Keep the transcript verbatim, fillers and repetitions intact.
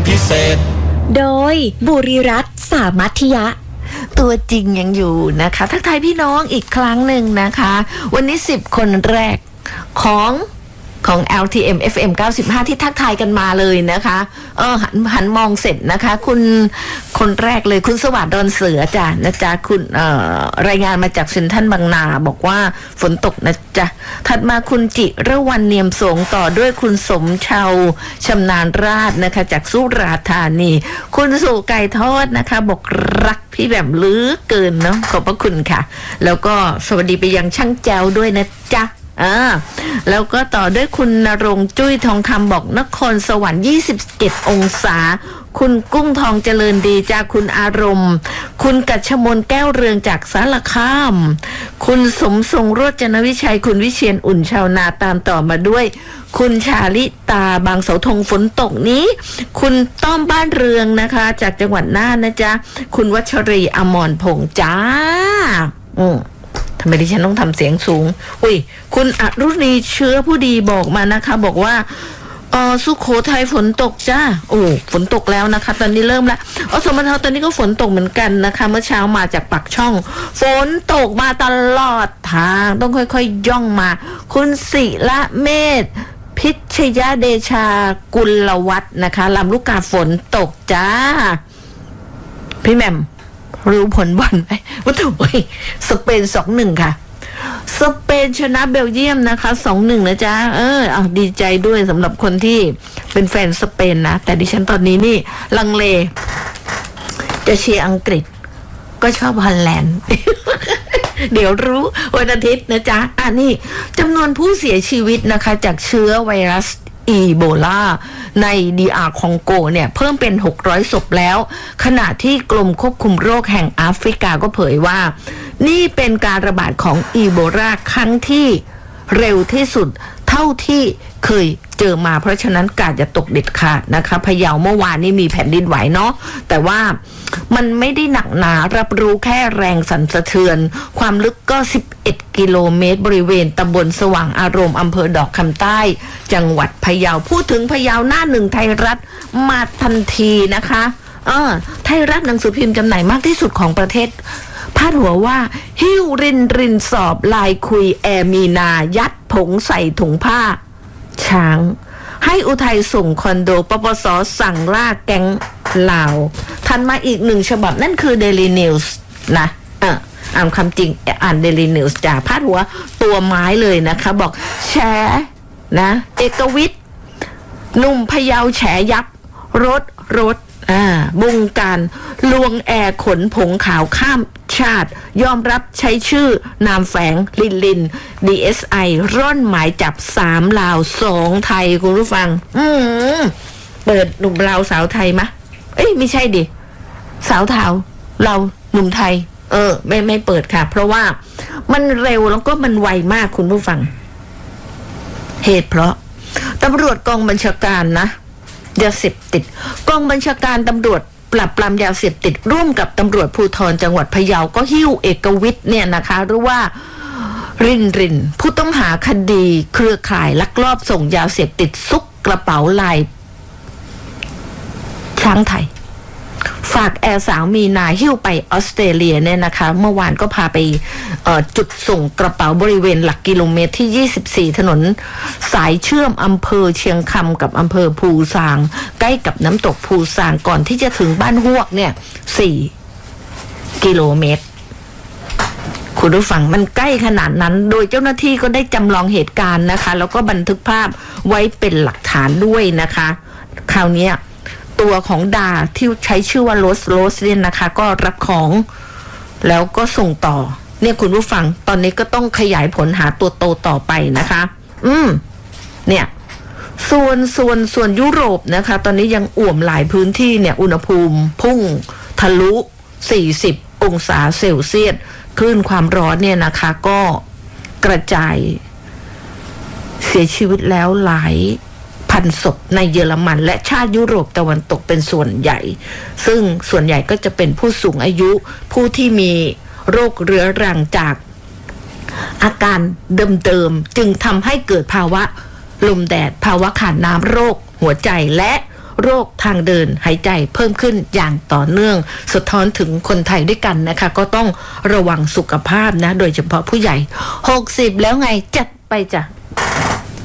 พิเศษโดยบุริรัตน์สามัธยะตัวจริงยังอยู่นะคะทักทายพี่น้องอีกครั้งหนึ่งนะคะวันนี้สิบคนแรกของของ แอล ที เอ็ม เอฟ เอ็ม เก้าสิบห้าที่ทักทายกันมาเลยนะคะเออหันหันมองเสร็จนะคะคุณคนแรกเลยคุณสวัสดิ์ดอนเสือจ้ะนะจ๊ะคุณเอ่อรายงานมาจากเซ็นทรัลบางนาบอกว่าฝนตกนะจ๊ะถัดมาคุณจิระวรรณเนียมสงต่อด้วยคุณสมชาวชำนาญราชนะคะจากสุราษฎร์ธานีคุณสุไก่ทอดนะคะบอกรักพี่แบบลือเกินเนาะขอบพระคุณค่ะแล้วก็สวัสดีไปยังช่างแจวด้วยนะจ๊ะอ่าแล้วก็ต่อด้วยคุณณรงค์จุ้ยทองคำบอกนครสวรรค์ยี่สิบเจ็ดองศาคุณกุ้งทองเจริญดีจากคุณอารมณ์คุณกัชมนแก้วเรืองจากสารคามคุณสมทรงโรจนวิชัยคุณวิเชียรอุ่นชาวนาตามต่อมาด้วยคุณชาลิตาบางเสาธงฝนตกนี้คุณต้อมบ้านเรืองนะคะจากจังหวัดน่านนะจ๊ะคุณวัชรีอมรพงษ์จ้าอืมทำไมดิฉันต้องทำเสียงสูงอุ้ยคุณอรุณีเชื้อผู้ดีบอกมานะคะบอกว่าเออสุโขทัยฝนตกจ้าโอ้ฝนตกแล้วนะคะตอนนี้เริ่มแล้วอสมทตอนนี้ก็ฝนตกเหมือนกันนะคะเมื่อเช้ามาจากปากช่องฝนตกมาตลอดทางต้องค่อยๆ ย, ย่องมาคุณศิละเมธพิชยเดชากุลวัฒน์นะคะลำลูกกาฝนตกจ้าพี่แหม่มรู้ผลบอลไหมว่าถูกไหมสเปน สองหนึ่ง ค่ะสเปนชนะเบลเยียมนะคะ สองหนึ่ง นะจ๊ะเออเอาดีใจด้วยสำหรับคนที่เป็นแฟนสเปนนะแต่ดิฉันตอนนี้นี่ลังเลจะเชียร์อังกฤษก็ชอบฮอลแลนด์ เดี๋ยวรู้วันอาทิตย์นะจ๊ะอ่ะนี่จำนวนผู้เสียชีวิตนะคะจากเชื้อไวรัสอีโบลาใน ดี อาร์ คองโกเนี่ยเพิ่มเป็นหกร้อยศพแล้วขณะที่กรมควบคุมโรคแห่งแอฟริกาก็เผยว่านี่เป็นการระบาดของอีโบลาครั้งที่เร็วที่สุดเท่าที่เคยเจอมาเพราะฉะนั้นการจะตกเด็ดขาดนะคะพะเยาเมื่อวานนี้มีแผ่นดินไหวเนาะแต่ว่ามันไม่ได้หนักหนารับรู้แค่แรงสั่นสะเทือนความลึกก็สิบเอ็ดกิโลเมตรบริเวณตำบลสว่างอารมณ์อำเภอดอกคำใต้จังหวัดพะเยาพูดถึงพะเยาหน้าหนึ่งไทยรัฐมาทันทีนะคะเออไทยรัฐหนังสือพิมพ์จำหน่ายมากที่สุดของประเทศพาดหัวว่าหิ้วรินรินสอบลายคุยแอร์มีนายัดผงใส่ถุงผ้าช้างให้อุทัยส่งคอนโดปปสสั่งล่าแก๊งลาวทันมาอีกหนึ่งฉบับนั่นคือ Daily News นะเอออ่านคำจริงอ่าน Daily News จ่าพาดหัวตัวไม้เลยนะคะบอกแฉนะเอกวิทย์หนุ่มพะเยาแฉยับรถรถอ่าบงการลวงแอร์ขนผงขาวข้ามชาติยอมรับใช้ชื่อนามแฝงลินลิน ดี เอส ไอ ร่อนหมายจับสามลาวสองไทยคุณผู้ฟังอืมเปิดหนุ่มลาวสาวไทยมะเอ้ยไม่ใช่ดิสาวเทาเราหนุ่มไทยเออไม่ไม่เปิดค่ะเพราะว่ามันเร็วแล้วก็มันไวมากคุณผู้ฟังเหตุเพราะตำรวจกองบัญชาการนะยาเสพติดกองบัญชาการตำรวจปราบปรามยาเสพติดร่วมกับตำรวจภูธรจังหวัดพะเยาก็หิ้วเอกวิทย์เนี่ยนะคะหรือว่ารินรินผู้ต้องหาคดีเครือข่ายลักลอบส่งยาเสพติดซุกกระเป๋าลายช้างไทยฝากแอร์สาวมีนาหิ้วไปออสเตรเลียเนี่ยนะคะเมื่อวานก็พาไปจุดส่งกระเป๋าบริเวณหลักกิโลเมตรที่ยี่สิบสี่ถนนสายเชื่อมอำเภอเชียงคำกับอำเภอภูซางใกล้กับน้ำตกภูซางก่อนที่จะถึงบ้านฮวกเนี่ยสี่กิโลเมตรคุณผู้ฟังมันใกล้ขนาดนั้นโดยเจ้าหน้าที่ก็ได้จำลองเหตุการณ์นะคะแล้วก็บันทึกภาพไว้เป็นหลักฐานด้วยนะคะคราวนี้ตัวของดาที่ใช้ชื่อว่าโรสโรสเนี่ยนะคะก็รับของแล้วก็ส่งต่อเนี่ยคุณผู้ฟังตอนนี้ก็ต้องขยายผลหาตัวโตต่อไปนะคะอืมเนี่ยส่วนส่วนส่วนยุโรปนะคะตอนนี้ยังอ่วมหลายพื้นที่เนี่ยอุณหภูมิพุ่งทะลุสี่สิบองศาเซลเซียสคลื่นความร้อนเนี่ยนะคะก็กระจายเสียชีวิตแล้วหลายพันศพในเยอรมันและชาติยุโรปตะวันตกเป็นส่วนใหญ่ซึ่งส่วนใหญ่ก็จะเป็นผู้สูงอายุผู้ที่มีโรคเรื้อรังจากอาการเดิมๆจึงทำให้เกิดภาวะลมแดดภาวะขาดน้ำโรคหัวใจและโรคทางเดินหายใจเพิ่มขึ้นอย่างต่อเนื่องสะท้อนถึงคนไทยด้วยกันนะคะก็ต้องระวังสุขภาพนะโดยเฉพาะผู้ใหญ่หกสิบแล้วไงจัดไปจ้ะ